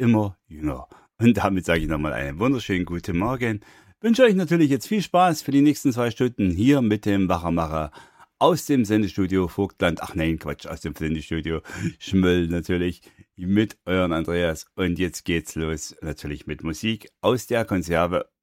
immer jünger. Und damit sage ich nochmal einen wunderschönen guten Morgen. Wünsche euch natürlich jetzt viel Spaß für die nächsten 2 Stunden hier mit dem Wachermacher aus dem Sendestudio Vogtland. Ach nein, Quatsch, aus dem Sendestudio Schmöll natürlich mit euren Andreas. Und jetzt geht's los natürlich mit Musik aus der Konserve